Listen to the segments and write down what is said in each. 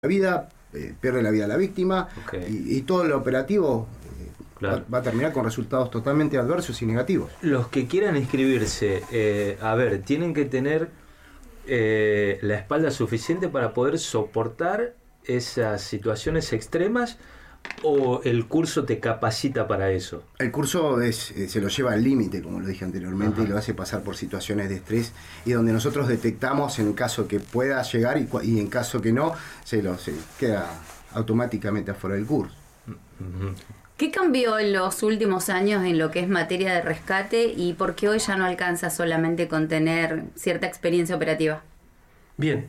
vida, pierde la vida la víctima, y todo el operativo va a terminar con resultados totalmente adversos y negativos. Los que quieran inscribirse, tienen que tener la espalda suficiente para poder soportar esas situaciones extremas, ¿o el curso te capacita para eso? El curso se lo lleva al límite, como lo dije anteriormente, y lo hace pasar por situaciones de estrés, y donde nosotros detectamos en caso que pueda llegar y en caso que no, se queda automáticamente afuera del curso. ¿Qué cambió en los últimos años en lo que es materia de rescate y por qué hoy ya no alcanza solamente con tener cierta experiencia operativa? Bien,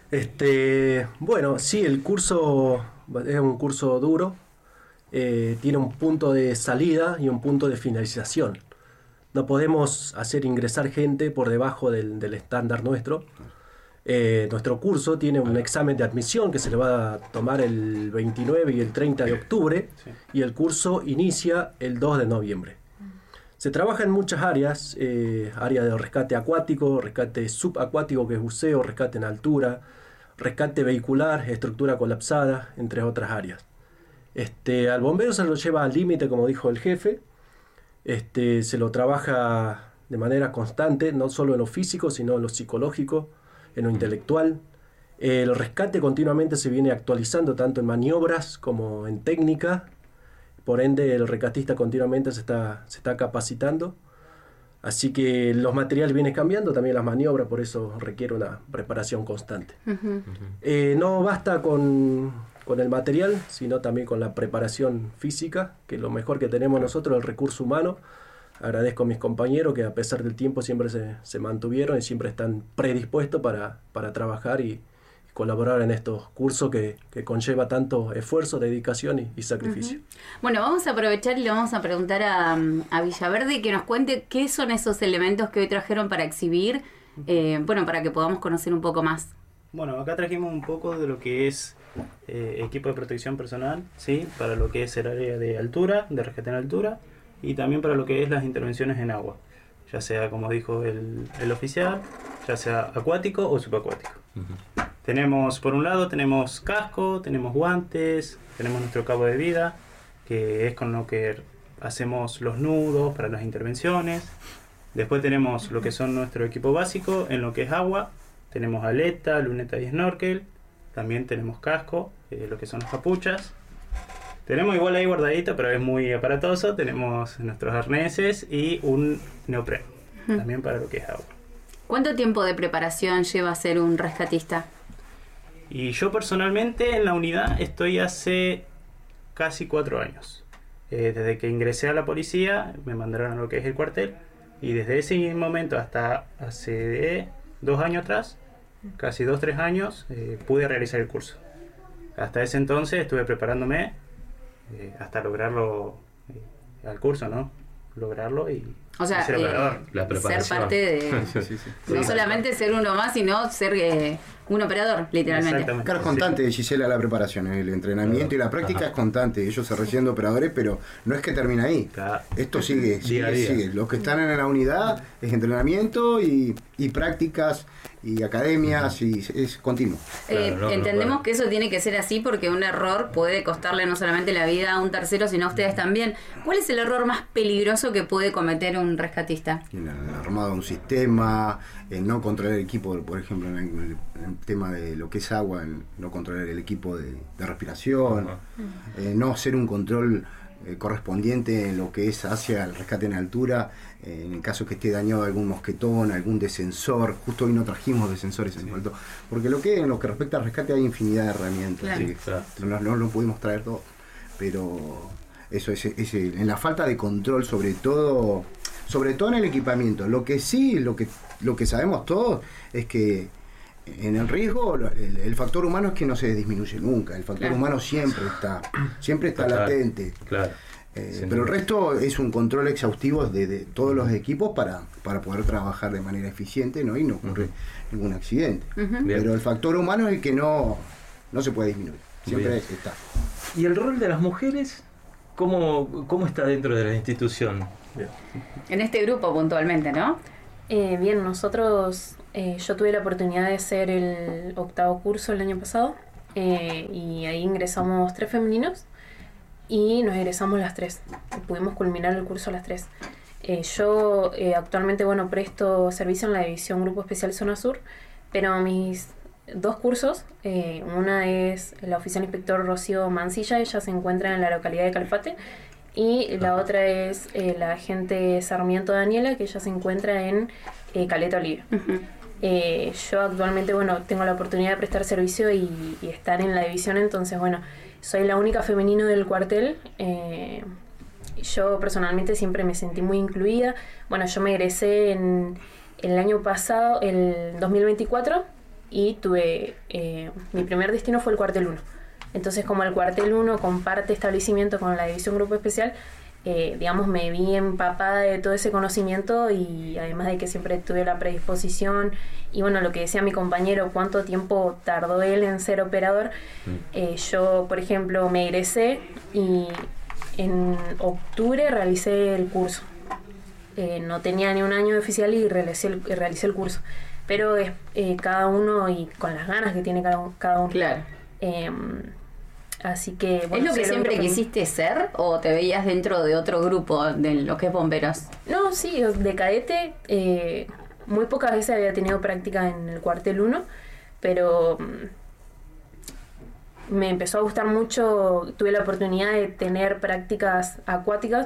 bueno, sí, el curso es un curso duro, tiene un punto de salida y un punto de finalización. No podemos hacer ingresar gente por debajo del estándar nuestro. Nuestro curso tiene un examen de admisión que se le va a tomar el 29 y el 30 de octubre, y el curso inicia el 2 de noviembre. Se trabaja en muchas áreas, área de rescate acuático, rescate subacuático, que es buceo, rescate en altura, rescate vehicular, estructura colapsada, entre otras áreas. Al bombero se lo lleva al límite, como dijo el jefe. Se lo trabaja de manera constante, no solo en lo físico, sino en lo psicológico, en lo intelectual. El rescate continuamente se viene actualizando, tanto en maniobras como en técnica. Por ende, el rescatista continuamente se está capacitando. Así que los materiales vienen cambiando, también las maniobras, por eso requiere una preparación constante. No basta con el material, sino también con la preparación física, que es lo mejor que tenemos nosotros, el recurso humano. Agradezco a mis compañeros que a pesar del tiempo siempre se mantuvieron y siempre están predispuestos para trabajar y colaborar en estos cursos que conlleva tanto esfuerzo, dedicación y sacrificio. Bueno, vamos a aprovechar y le vamos a preguntar a Villaverde que nos cuente qué son esos elementos que hoy trajeron para exhibir, para que podamos conocer un poco más. Bueno, acá trajimos un poco de lo que es equipo de protección personal, ¿sí? Para lo que es el área de altura, de rescate en altura, y también para lo que es las intervenciones en agua, ya sea, como dijo el oficial, ya sea acuático o subacuático. Tenemos, por un lado, tenemos casco, tenemos guantes, tenemos nuestro cabo de vida, que es con lo que hacemos los nudos para las intervenciones. Después tenemos lo que son nuestro equipo básico en lo que es agua. Tenemos aleta, luneta y snorkel. También tenemos casco, lo que son las capuchas. Tenemos igual ahí guardadito, pero es muy aparatoso. Tenemos nuestros arneses y un neopreno, también para lo que es agua. ¿Cuánto tiempo de preparación lleva ser un rescatista? Y yo personalmente en la unidad estoy hace casi 4 años. Desde que ingresé a la policía me mandaron a lo que es el cuartel, y desde ese momento hasta hace 2 años atrás, casi 2-3 años, pude realizar el curso. Hasta ese entonces estuve preparándome hasta lograrlo al curso, ¿no? Lograrlo y ser operador. La preparación. Ser parte de... no solamente ser uno más, sino ser un operador, literalmente. Claro, es constante, Gisela, la preparación, el entrenamiento y la práctica es constante. Ellos se reciben de operadores, pero no es que termina ahí. Esto sigue. Los que están en la unidad es entrenamiento y prácticas y academias, y es continuo. Entendemos que eso tiene que ser así porque un error puede costarle no solamente la vida a un tercero, sino a ustedes también. ¿Cuál es el error más peligroso que puede cometer un rescatista? El armado de un sistema, no controlar el equipo, por ejemplo, en el tema de lo que es agua, no controlar el equipo de respiración, no hacer un control correspondiente en lo que es hacia el rescate en altura, en el caso que esté dañado algún mosquetón, algún descensor. Justo hoy no trajimos descensores en falta, porque en lo que respecta al rescate hay infinidad de herramientas, no lo pudimos traer todo, pero eso es en la falta de control, sobre todo en el equipamiento. Lo que sí, lo que sabemos todos es que en el riesgo el factor humano es que no se disminuye nunca. El factor humano siempre está latente. Pero el resto es un control exhaustivo de todos los equipos para poder trabajar de manera eficiente, ¿no? Y no ocurre ningún accidente. Pero el factor humano es el que no se puede disminuir. Siempre está. ¿Y el rol de las mujeres cómo está dentro de la institución? En este grupo puntualmente, ¿no? Bien, nosotros, yo tuve la oportunidad de hacer el 8º curso el año pasado y ahí ingresamos 3 femeninos y nos egresamos las 3. Pudimos culminar el curso a las 3. Yo actualmente, presto servicio en la división Grupo Especial Zona Sur, pero mis 2 cursos, una es la oficial inspector Rocío Mancilla, ella se encuentra en la localidad de Calafate, y la otra es la agente Sarmiento Daniela, que ella se encuentra en Caleta Olivia. Yo actualmente, tengo la oportunidad de prestar servicio y estar en la división, entonces, soy la única femenino del cuartel. Yo personalmente siempre me sentí muy incluida. Yo me egresé en el año pasado, el 2024, y tuve mi primer destino fue el cuartel 1. Entonces, como el cuartel 1 comparte establecimiento con la división Grupo Especial, me vi empapada de todo ese conocimiento, y además de que siempre tuve la predisposición y lo que decía mi compañero, cuánto tiempo tardó él en ser operador. Yo, por ejemplo, me egresé y en octubre realicé el curso. No tenía ni un año de oficial y realicé el curso, pero cada uno y con las ganas que tiene cada uno. Claro. Así que, ¿Es lo que siempre quisiste ser o te veías dentro de otro grupo de lo que es bomberos? No, sí, de cadete muy pocas veces había tenido práctica en el cuartel 1, pero me empezó a gustar mucho. Tuve la oportunidad de tener prácticas acuáticas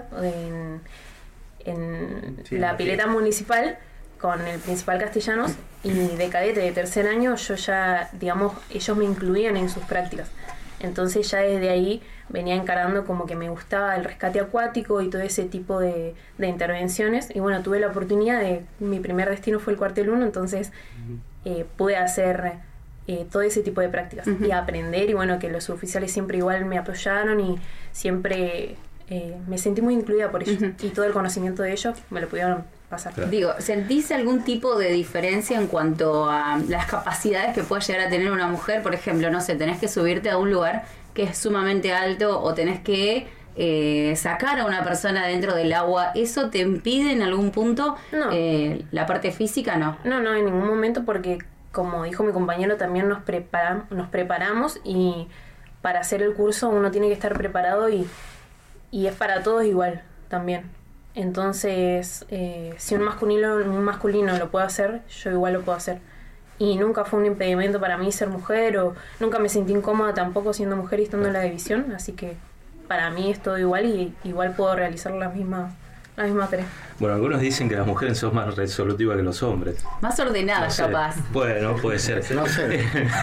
en la pileta municipal con el Principal Castellanos, y de cadete de tercer año yo ya, ellos me incluían en sus prácticas. Entonces ya desde ahí venía encarando como que me gustaba el rescate acuático y todo ese tipo de intervenciones. Y tuve la oportunidad mi primer destino fue el cuartel 1, entonces pude hacer todo ese tipo de prácticas y aprender, y que los oficiales siempre igual me apoyaron y siempre me sentí muy incluida por ellos, y todo el conocimiento de ellos me lo pudieron pasar. Claro. ¿Sentís algún tipo de diferencia en cuanto a las capacidades que puede llegar a tener una mujer? Por ejemplo, no sé, tenés que subirte a un lugar que es sumamente alto o tenés que sacar a una persona dentro del agua. ¿Eso te impide en algún punto? No. La parte física, no. No, en ningún momento, porque como dijo mi compañero, también nos preparamos, y para hacer el curso uno tiene que estar preparado, y es para todos igual también. Entonces, si un masculino lo puede hacer, yo igual lo puedo hacer. Y nunca fue un impedimento para mí ser mujer, o nunca me sentí incómoda tampoco siendo mujer y estando en la división, así que para mí es todo igual, y igual puedo realizar la misma tarea. Bueno, algunos dicen que las mujeres son más resolutivas que los hombres. Más ordenadas, no sé. Capaz. Bueno, puede ser. No sé.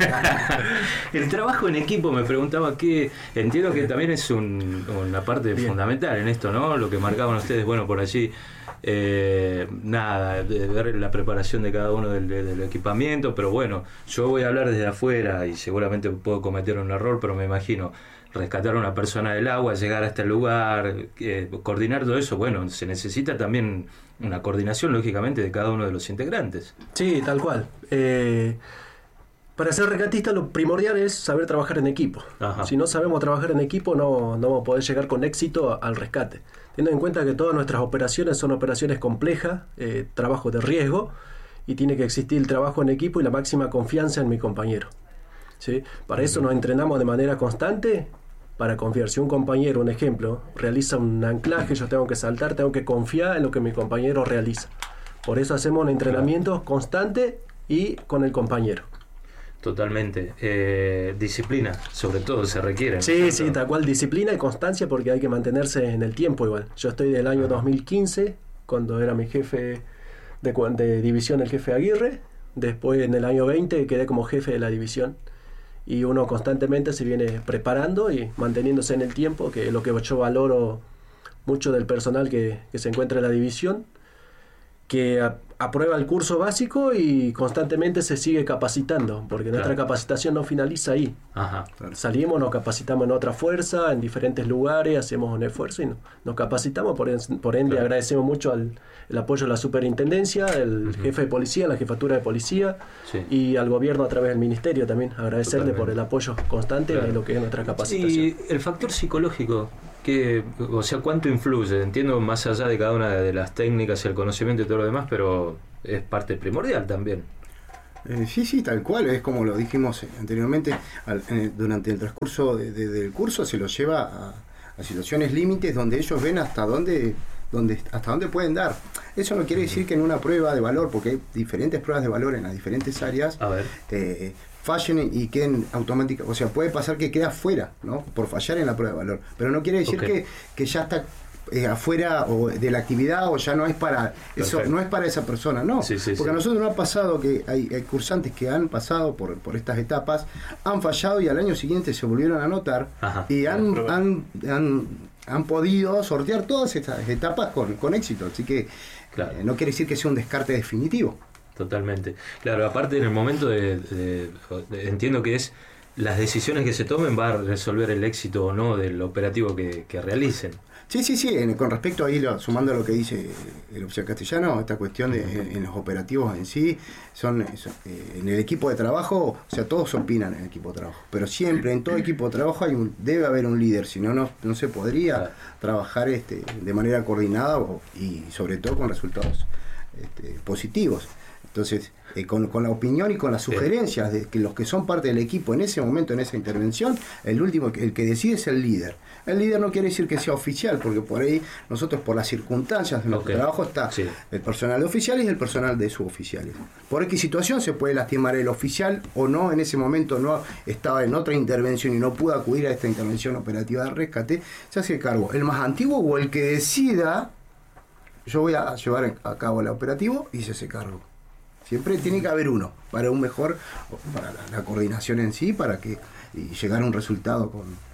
El trabajo en equipo, me preguntaba, que entiendo que también es una parte fundamental en esto, ¿no? Lo que marcaban ustedes, por allí, de ver la preparación de cada uno del equipamiento, pero yo voy a hablar desde afuera y seguramente puedo cometer un error, pero me imagino rescatar a una persona del agua, llegar a este lugar, coordinar todo eso. Se necesita también una coordinación, lógicamente, de cada uno de los integrantes. Sí, tal cual. Para ser rescatista lo primordial es saber trabajar en equipo. Ajá. Si no sabemos trabajar en equipo, no vamos a poder llegar con éxito al rescate. Teniendo en cuenta que todas nuestras operaciones son operaciones complejas, trabajo de riesgo, y tiene que existir el trabajo en equipo y la máxima confianza en mi compañero. ¿Sí? Para eso nos entrenamos de manera constante, para confiar. Si un compañero, un ejemplo, realiza un anclaje, yo tengo que saltar, tengo que confiar en lo que mi compañero realiza. Por eso hacemos un entrenamiento constante y con el compañero. Totalmente. Disciplina, sobre todo, se requiere. Sí, tal cual, disciplina y constancia, porque hay que mantenerse en el tiempo igual. Yo estoy del año 2015, cuando era mi jefe de división, el jefe Aguirre. Después, en el año 20, quedé como jefe de la división. Y uno constantemente se viene preparando y manteniéndose en el tiempo, que es lo que yo valoro mucho del personal que se encuentra en la división, que aprueba el curso básico y constantemente se sigue capacitando, porque nuestra capacitación no finaliza ahí. Ajá. Salimos, nos capacitamos en otra fuerza, en diferentes lugares, hacemos un esfuerzo y nos capacitamos. Por ende, agradecemos mucho el apoyo de la superintendencia, del jefe de policía, la jefatura de policía, y al gobierno a través del ministerio también. Agradecerle por el apoyo constante de lo que es nuestra capacitación. Y el factor psicológico, ¿cuánto influye? Entiendo, más allá de cada una de las técnicas y el conocimiento y todo lo demás, pero es parte primordial también. Sí, tal cual, es como lo dijimos anteriormente, durante el transcurso del curso se los lleva a situaciones límites donde ellos ven hasta dónde pueden dar. Eso no quiere decir que en una prueba de valor, porque hay diferentes pruebas de valor en las diferentes áreas, fallen y queden automáticamente, o sea, puede pasar que queda fuera, ¿no? Por fallar en la prueba de valor, pero no quiere decir que ya está afuera o de la actividad o ya no es para eso, no es para esa persona, no, porque a nosotros nos ha pasado que hay cursantes que han pasado por estas etapas, han fallado y al año siguiente se volvieron a anotar y han podido sortear todas estas etapas con éxito, así que no quiere decir que sea un descarte definitivo. Totalmente. Claro, aparte en el momento entiendo que es las decisiones que se tomen va a resolver el éxito o no del operativo que realicen. Sí, con respecto ahí, sumando a lo que dice el oficial castellano, esta cuestión en los operativos en sí, en el equipo de trabajo, o sea, todos opinan en el equipo de trabajo, pero siempre en todo equipo de trabajo debe haber un líder, si no se podría trabajar de manera coordinada y sobre todo con resultados positivos. Entonces, con la opinión y con las sugerencias de que los que son parte del equipo en ese momento, en esa intervención, el que decide es el líder. El líder no quiere decir que sea oficial, porque por ahí nosotros, por las circunstancias de nuestro trabajo, está el personal de oficiales y el personal de suboficiales. Por X situación se puede lastimar el oficial o no, en ese momento no estaba en otra intervención y no pudo acudir a esta intervención operativa de rescate, se hace cargo el más antiguo o el que decida, yo voy a llevar a cabo el operativo y se hace cargo. Siempre tiene que haber uno para para la coordinación en sí, y llegar a un resultado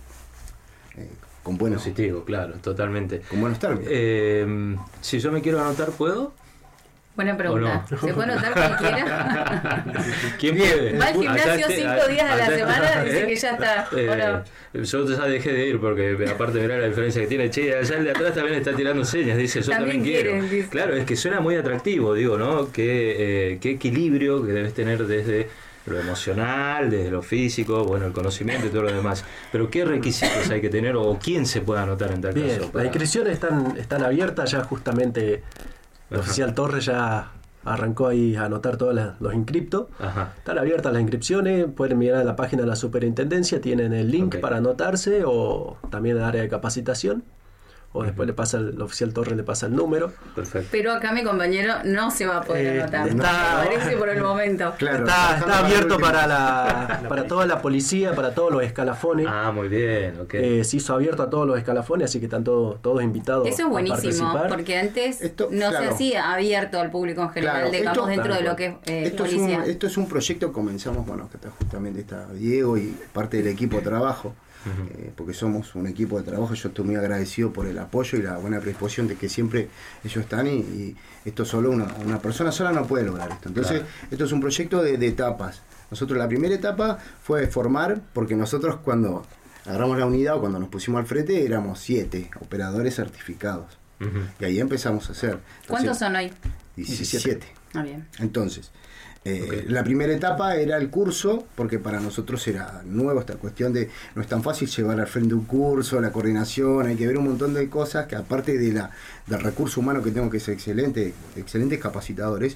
con buenos positivo, claro, totalmente. Con buenos términos. Si yo me quiero anotar, ¿puedo? Buena pregunta. No? ¿Se puede anotar cualquiera? ¿Quién puede? Va al gimnasio 5 días a la semana, dice que ya está. Yo ya dejé de ir porque aparte de ver la diferencia que tiene, allá el de atrás también está tirando señas, dice yo también quiero. Dice. Claro, es que suena muy atractivo, digo, ¿no? Qué equilibrio que debes tener desde lo emocional, desde lo físico, bueno, el conocimiento y todo lo demás. Pero ¿qué requisitos hay que tener o quién se puede anotar en tal caso? Las inscripciones están abiertas, ya justamente el oficial Torres ya arrancó ahí a anotar todos los inscriptos. Están abiertas las inscripciones, pueden mirar a la página de la superintendencia, tienen el link para anotarse o también en el área de capacitación. O después el oficial Torres le pasa el número. Perfecto. Pero acá mi compañero no se va a poder anotar. Parece por el momento. Claro, está abierto para toda la policía, para todos los escalafones. Muy bien, se hizo abierto a todos los escalafones, así que están todos invitados. Eso es buenísimo, porque antes se hacía abierto al público en general, digamos, dentro de lo que es policía. Esto es un proyecto que comenzamos, que justamente está Diego y parte del equipo de trabajo. Porque somos un equipo de trabajo, yo estoy muy agradecido por el apoyo y la buena predisposición de que siempre ellos están y esto solo una persona sola no puede lograr esto. Entonces esto es un proyecto de etapas. Nosotros la primera etapa fue formar, porque nosotros cuando agarramos la unidad o cuando nos pusimos al frente éramos 7 operadores certificados y ahí empezamos a hacer. Entonces, ¿cuántos son hoy? 17. Bien. Entonces la primera etapa era el curso, porque para nosotros era nuevo esta cuestión de no es tan fácil llevar al frente un curso, la coordinación, hay que ver un montón de cosas que aparte del recurso humano que tengo que ser excelentes capacitadores.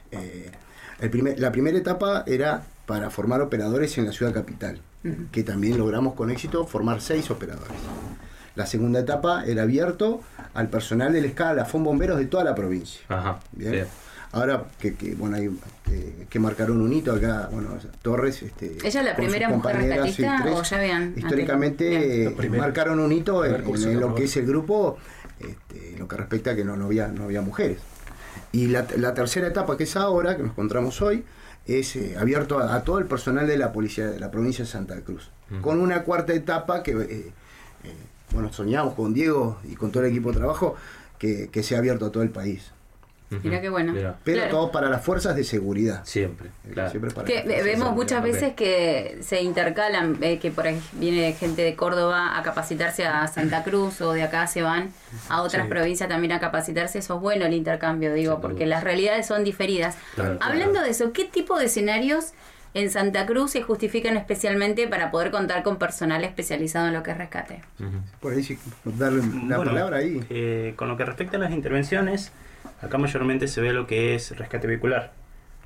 La primera etapa era para formar operadores en la ciudad capital, que también logramos con éxito formar 6 operadores. La segunda etapa era abierto al personal del escalafón bomberos de toda la provincia. Bien. Ahora hay que marcaron un hito acá, Torres. ¿Ella es la primera mujer rescatista o ya habían? Históricamente marcaron un hito en lo que es el grupo, lo que respecta a que no había mujeres. Y la tercera etapa, que es ahora, que nos encontramos hoy, es abierto a todo el personal de la policía de la provincia de Santa Cruz. Con una cuarta etapa que, soñamos con Diego y con todo el equipo de trabajo, que sea abierto a todo el país. Mira qué bueno. Pero todo para las fuerzas de seguridad. Siempre, claro. Vemos muchas veces que se intercalan, que por ahí viene gente de Córdoba a capacitarse a Santa Cruz o de acá se van a otras provincias también a capacitarse. Eso es bueno el intercambio, porque las realidades son diferidas. Hablando de eso, ¿qué tipo de escenarios en Santa Cruz se justifican especialmente para poder contar con personal especializado en lo que es rescate? Por ahí sí, darle la palabra ahí. Con lo que respecta a las intervenciones, acá mayormente se ve lo que es rescate vehicular.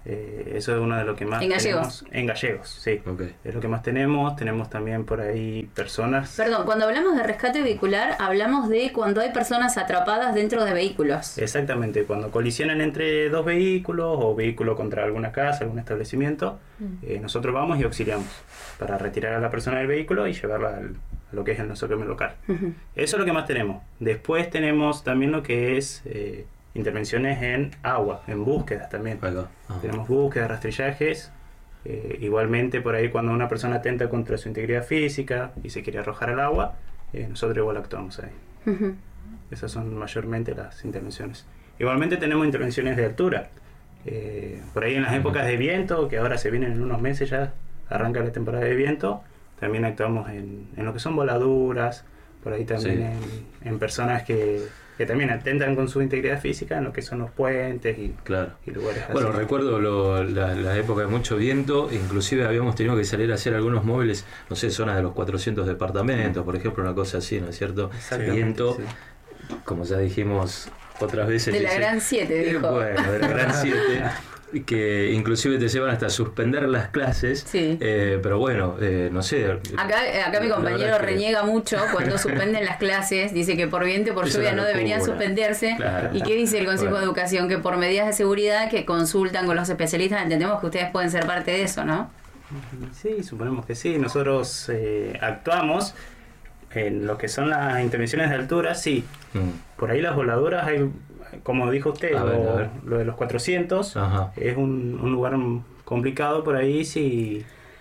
Eso es uno de lo que más ¿En tenemos. Gallegos? En Gallegos, sí. Okay. Es lo que más tenemos. Tenemos también por ahí personas. Perdón, cuando hablamos de rescate vehicular, hablamos de cuando hay personas atrapadas dentro de vehículos. Exactamente, cuando colisionan entre dos vehículos o vehículo contra alguna casa, algún establecimiento, nosotros vamos y auxiliamos para retirar a la persona del vehículo y llevarla a lo que es el nosocomio local. Ujú. Eso es lo que más tenemos. Después tenemos también lo que es intervenciones en agua, en búsquedas también. Acá. Ajá. Tenemos búsquedas, rastrillajes. Igualmente por ahí cuando una persona atenta contra su integridad física y se quiere arrojar al agua, nosotros igual actuamos ahí. Ujú. Esas son mayormente las intervenciones. Igualmente tenemos intervenciones de altura. Por ahí en las épocas de viento, que ahora se vienen en unos meses ya, arranca la temporada de viento, también actuamos en lo que son voladuras, por ahí también en personas que también atentan con su integridad física en lo que son los puentes y lugares así. Bueno, recuerdo la época de mucho viento, inclusive habíamos tenido que salir a hacer algunos móviles, no sé, zonas de los 400 departamentos, por ejemplo, una cosa así, ¿no es cierto? Viento, como ya dijimos otras veces. De la Gran 7, dijo. Bueno, de la Gran 7. Que inclusive te llevan hasta suspender las clases, pero bueno, no sé. Acá mi compañero reniega mucho cuando suspenden las clases, dice que por viento y por lluvia no deberían suspenderse. Claro. ¿Y qué dice el Consejo de Educación? Que por medidas de seguridad que consultan con los especialistas, entendemos que ustedes pueden ser parte de eso, ¿no? Sí, suponemos que sí. Nosotros actuamos en lo que son las intervenciones de altura, sí. Por ahí las voladoras hay... Como dijo usted, a ver. Lo de los 400 es un lugar complicado por ahí si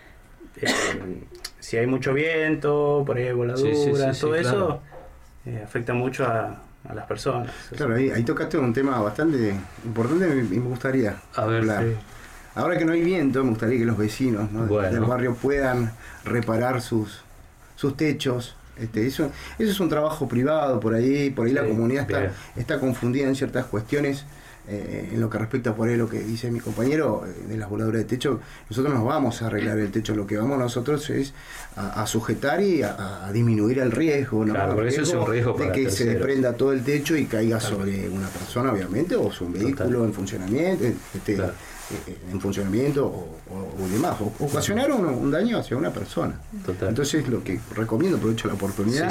hay mucho viento, por ahí hay voladuras, todo eso afecta mucho a las personas. Claro, ahí tocaste un tema bastante importante y me gustaría hablar. Sí. Ahora que no hay viento, me gustaría que los vecinos, ¿no? del barrio puedan reparar sus techos. Eso es un trabajo privado por ahí la comunidad está confundida en ciertas cuestiones en lo que respecta por ahí lo que dice mi compañero de las voladuras de techo. Nosotros nos vamos a arreglar el techo, lo que vamos nosotros es a sujetar y a disminuir el riesgo, ¿no? Claro, porque eso es un riesgo de que se desprenda todo el techo y caiga sobre una persona, obviamente, o sobre un vehículo en funcionamiento, en funcionamiento o demás, o ocasionar un daño hacia una persona. Entonces lo que recomiendo, aprovecho la oportunidad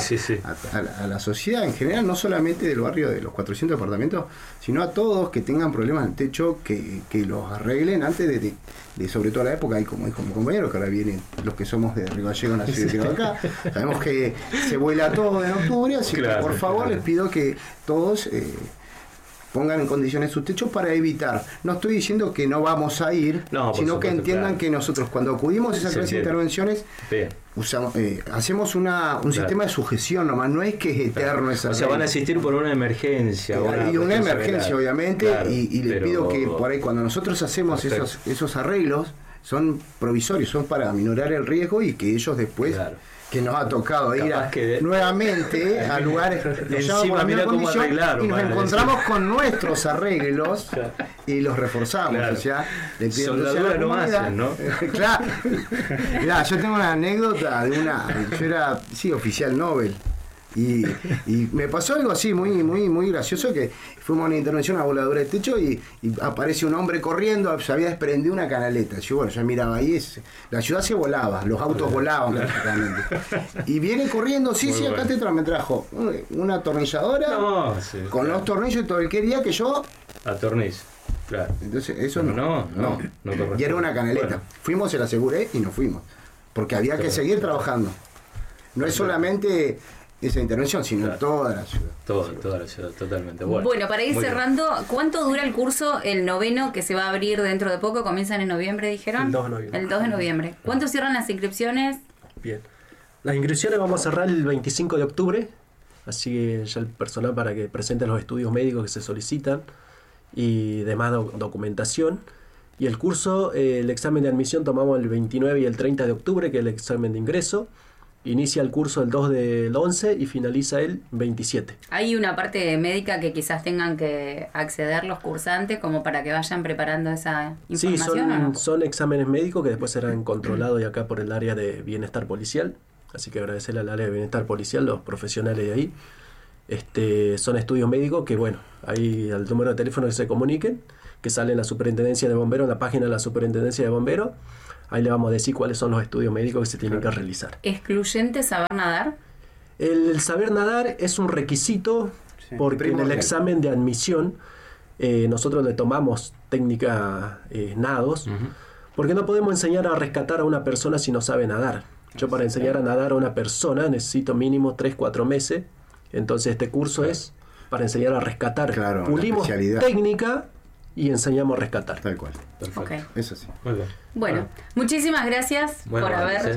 a la sociedad en general, no solamente del barrio de los 400 departamentos, sino a todos que tengan problemas en el techo, que los arreglen antes de sobre todo la época, y como dijo mi compañero, que ahora vienen los que somos de Río Gallegos, nacidos y criados acá, sabemos que se vuela todo en octubre, así que por favor les pido que todos pongan en condiciones sus techos para evitar. No estoy diciendo que no vamos a ir, sino que entiendan que nosotros cuando acudimos a esas clases de intervenciones usamos, hacemos un sistema de sujeción nomás, no es que es eterno esa. O sea, van a asistir por una emergencia. Y una emergencia, obviamente, y les pido que por ahí cuando nosotros hacemos esos arreglos, son provisorios, son para aminorar el riesgo y que ellos después... que nos ha tocado ir nuevamente a lugares encima, mira cómo arreglaron, y nos encontramos con nuestros arreglos y los reforzamos. O sea, le pido soldadura no hacen, ¿no? Claro. Mirá, yo tengo una anécdota yo era oficial Nobel. Y me pasó algo así muy gracioso, que fuimos a una intervención a voladura de techo y aparece un hombre corriendo, se había desprendido una canaleta. Yo ya miraba ahí, la ciudad se volaba, los autos volaban prácticamente. Y viene corriendo, acá me trajo una atornilladora con los tornillos y todo. Él quería que yo atornice. Claro. Entonces eso no y era una canaleta. Fuimos, se la aseguré y nos fuimos. Porque había que seguir trabajando. No es solamente esa intervención, sino toda la ciudad. Toda la ciudad, totalmente. Bueno, para ir cerrando, ¿cuánto dura el curso, el noveno, que se va a abrir dentro de poco? ¿Comienzan en noviembre, dijeron? El 2 de noviembre. El 2 de noviembre. ¿Cuánto cierran las inscripciones? Bien. Las inscripciones vamos a cerrar el 25 de octubre, así que ya el personal para que presente los estudios médicos que se solicitan y demás documentación. Y el curso, el examen de admisión tomamos el 29 y el 30 de octubre, que es el examen de ingreso. Inicia el curso el 2 del 11 y finaliza el 27. ¿Hay una parte médica que quizás tengan que acceder los cursantes como para que vayan preparando esa información? Sí, son exámenes médicos que después serán controlados y acá por el área de bienestar policial. Así que agradecerle al área de bienestar policial, los profesionales de ahí. Son estudios médicos que, ahí al número de teléfono que se comuniquen que sale en la Superintendencia de Bomberos, en la página de la Superintendencia de Bomberos. Ahí le vamos a decir cuáles son los estudios médicos que se tienen que realizar. ¿Excluyente saber nadar? El saber nadar es un requisito, porque en el examen de admisión nosotros le tomamos técnica nados, porque no podemos enseñar a rescatar a una persona si no sabe nadar. Yo para enseñar a nadar a una persona necesito mínimo 3-4 meses, entonces este curso es para enseñar a rescatar. Claro, pulimos técnica y enseñamos a rescatar. Tal cual. Perfecto. Okay. Eso sí. Muy bien. Bueno, muchísimas gracias por haber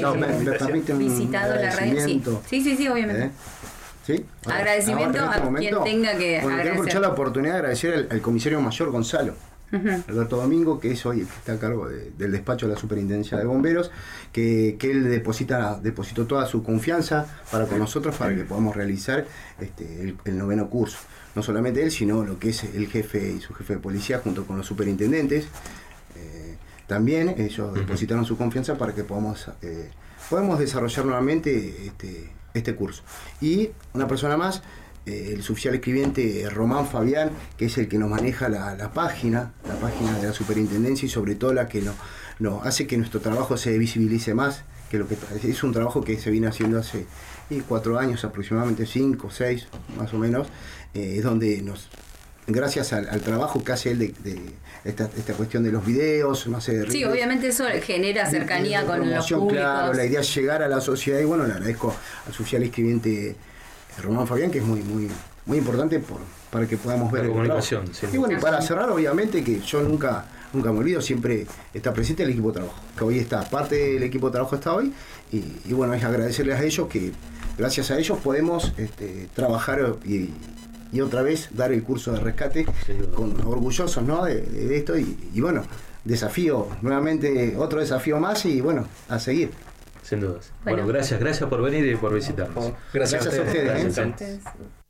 visitado la radio. Sí, obviamente. ¿Sí? Agradecimiento a quien tenga que quiero aprovechar la oportunidad de agradecer al comisario mayor Gonzalo Alberto Domingo, que es hoy el que está a cargo del despacho de la Superintendencia de Bomberos, que él depositó toda su confianza para con nosotros para que podamos realizar el 9º curso. No solamente él, sino lo que es el jefe y su jefe de policía junto con los superintendentes. También ellos depositaron su confianza para que podamos desarrollar nuevamente este curso. Y una persona más, el suboficial escribiente Román Fabián, que es el que nos maneja la página de la superintendencia, y sobre todo la que nos hace que nuestro trabajo se visibilice más, que lo que es un trabajo que se viene haciendo hace 4 años aproximadamente, 5, 6 más o menos, es donde gracias al trabajo que hace él de esta cuestión de los videos, no sé, sí, obviamente eso genera cercanía con los públicos. Claro, la idea es llegar a la sociedad, y bueno, le agradezco al suboficial escribiente Román Fabián, que es muy importante para que podamos ver la el comunicación. Sí. Y bueno, y para cerrar, obviamente, que yo nunca me olvido, siempre está presente el equipo de trabajo, que hoy está, parte del equipo de trabajo está hoy, y bueno, es agradecerles a ellos que gracias a ellos podemos trabajar y otra vez dar el curso de rescate, orgullosos, ¿no? de esto, y bueno, desafío, nuevamente otro desafío más, y bueno, a seguir. Sin dudas. Bueno, gracias por venir y por visitarnos. Gracias a ustedes. Gracias.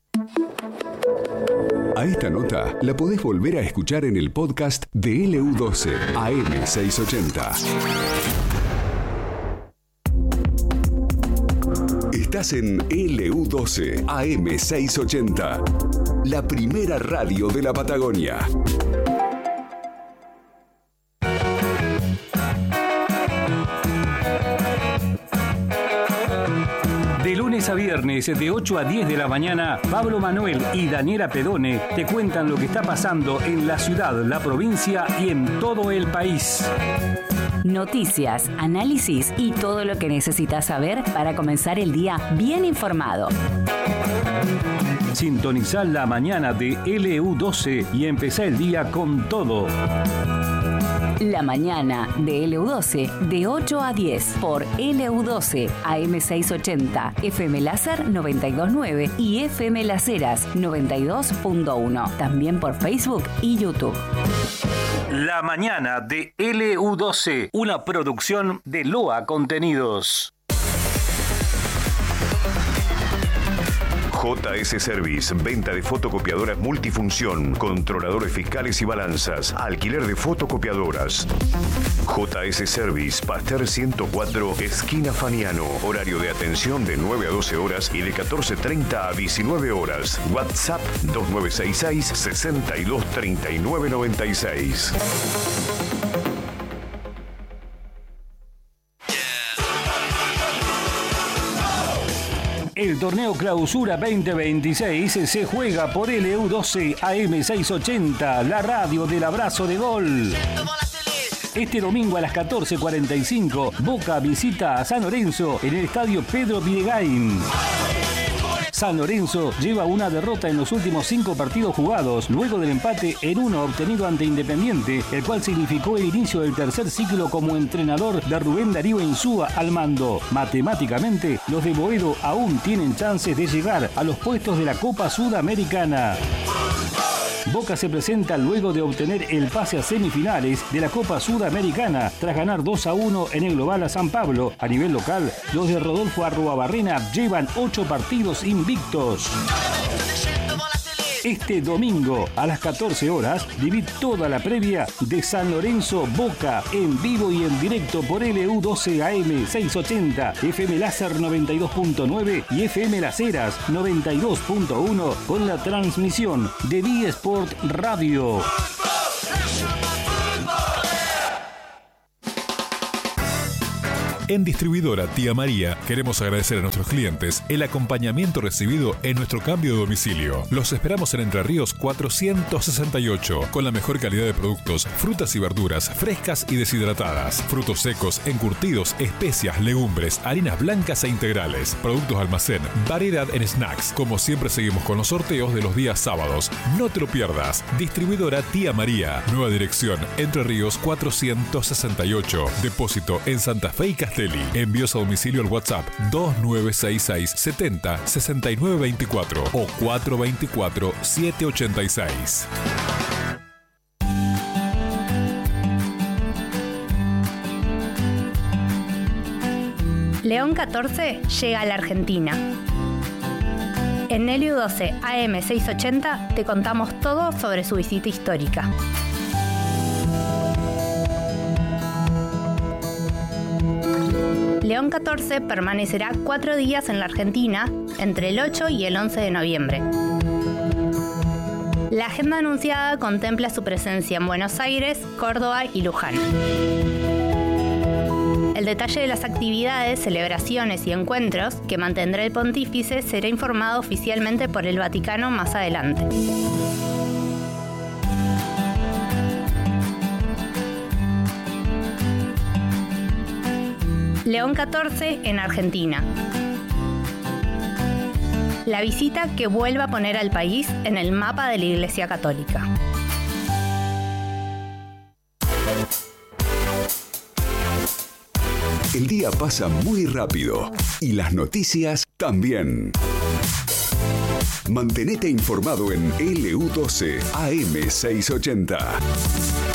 A esta nota la podés volver a escuchar en el podcast de LU12 AM680. Estás en LU12 AM680, la primera radio de la Patagonia. De lunes a viernes, de 8 a 10 de la mañana, Pablo Manuel y Daniela Pedone te cuentan lo que está pasando en la ciudad, la provincia y en todo el país. Noticias, análisis y todo lo que necesitas saber para comenzar el día bien informado. Sintonizá la mañana de LU12 y empezá el día con todo. La mañana de LU12 de 8 a 10 por LU12 AM680, FM Láser 92.9 y FM Las Heras 92.1. También por Facebook y YouTube. La mañana de LU12, una producción de Loa Contenidos. JS Service, venta de fotocopiadoras multifunción, controladores fiscales y balanzas, alquiler de fotocopiadoras. JS Service, Pasteur 104, esquina Faniano, horario de atención de 9 a 12 horas y de 14:30 a 19 horas. WhatsApp 2966 623996. El torneo Clausura 2026 se juega por LU12 AM680, la radio del abrazo de gol. Este domingo a las 14:45, Boca visita a San Lorenzo en el estadio Pedro Videgain. San Lorenzo lleva una derrota en los últimos 5 partidos jugados, luego del empate en 1 obtenido ante Independiente, el cual significó el inicio del tercer ciclo como entrenador de Rubén Darío Insúa al mando. Matemáticamente, los de Boedo aún tienen chances de llegar a los puestos de la Copa Sudamericana. Boca se presenta luego de obtener el pase a semifinales de la Copa Sudamericana tras ganar 2-1 en el global a San Pablo. A nivel local, los de Rodolfo Arruabarrena llevan 8 partidos invictos. Este domingo a las 14 horas viví toda la previa de San Lorenzo Boca en vivo y en directo por LU12 AM 680, FM Láser 92.9 y FM Las Heras 92.1 con la transmisión de D-Sport Radio. En Distribuidora Tía María queremos agradecer a nuestros clientes el acompañamiento recibido en nuestro cambio de domicilio. Los esperamos en Entre Ríos 468 con la mejor calidad de productos, frutas y verduras frescas y deshidratadas, frutos secos, encurtidos, especias, legumbres, harinas blancas e integrales, productos almacén, variedad en snacks. Como siempre seguimos con los sorteos de los días sábados. No te lo pierdas. Distribuidora Tía María. Nueva dirección Entre Ríos 468. Depósito en Santa Fe y Castelli. Envíos a domicilio al WhatsApp 2966 70 69 24 o 424 786. León 14 llega a la Argentina. En LU12 AM680 te contamos todo sobre su visita histórica. León 14 permanecerá 4 días en la Argentina entre el 8 y el 11 de noviembre. La agenda anunciada contempla su presencia en Buenos Aires, Córdoba y Luján. El detalle de las actividades, celebraciones y encuentros que mantendrá el pontífice será informado oficialmente por el Vaticano más adelante. León 14 en Argentina. La visita que vuelve a poner al país en el mapa de la Iglesia Católica. El día pasa muy rápido y las noticias también. Mantenete informado en LU12 AM680.